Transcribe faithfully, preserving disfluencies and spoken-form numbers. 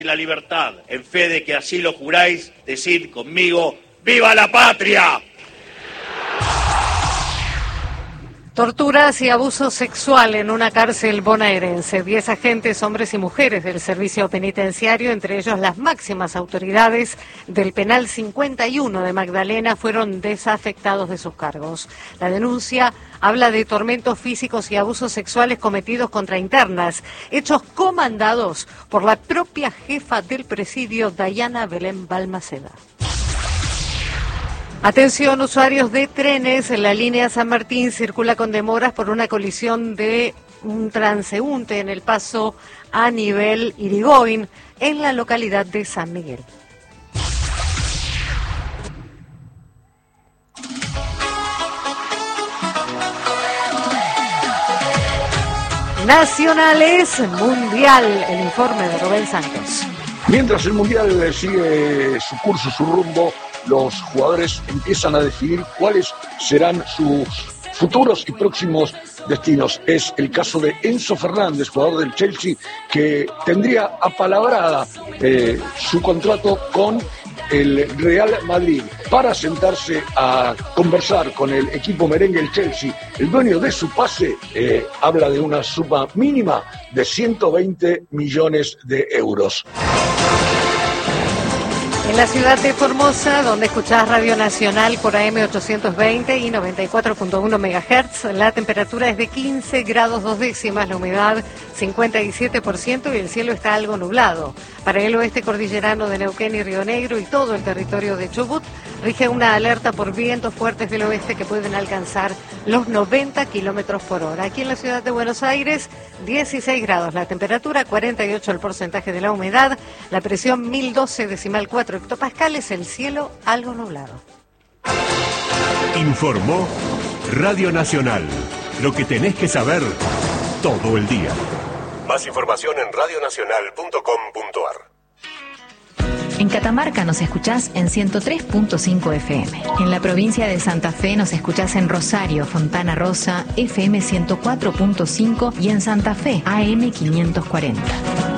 La libertad, en fe de que así lo juráis, decid conmigo, ¡viva la patria! Torturas y abuso sexual en una cárcel bonaerense. Diez agentes, hombres y mujeres del servicio penitenciario, entre ellos las máximas autoridades del penal cincuenta y uno de Magdalena, fueron desafectados de sus cargos. La denuncia habla de tormentos físicos y abusos sexuales cometidos contra internas, hechos comandados por la propia jefa del presidio, Dayana Belén Balmaceda. Atención, usuarios de trenes, la línea San Martín circula con demoras por una colisión de un transeúnte en el paso a nivel Irigoyen, en la localidad de San Miguel. Nacionales, Mundial, el informe de Rubén Santos. Mientras el Mundial sigue su curso, su rumbo, los jugadores empiezan a definir cuáles serán sus futuros y próximos destinos. Es el caso de Enzo Fernández, jugador del Chelsea, que tendría apalabrada eh, su contrato con el Real Madrid para sentarse a conversar con el equipo merengue, el Chelsea. El dueño de su pase eh, habla de una suma mínima de ciento veinte millones de euros. En la ciudad de Formosa, donde escuchás Radio Nacional por A M ochocientos veinte y noventa y cuatro punto uno megahertz, la temperatura es de quince grados dos décimas, la humedad cincuenta y siete por ciento y el cielo está algo nublado. Para el oeste cordillerano de Neuquén y Río Negro y todo el territorio de Chubut, rige una alerta por vientos fuertes del oeste que pueden alcanzar los noventa kilómetros por hora. Aquí en la ciudad de Buenos Aires, dieciséis grados la temperatura, cuarenta y ocho el porcentaje de la humedad, la presión mil doce decimal cuatro hectopascales, el cielo algo nublado. Informó Radio Nacional. Lo que tenés que saber todo el día. Más información en radio nacional punto com punto a r. En Catamarca nos escuchás en ciento tres punto cinco F M. En la provincia de Santa Fe nos escuchás en Rosario, Fontana Rosa, F M ciento cuatro punto cinco y en Santa Fe, A M quinientos cuarenta.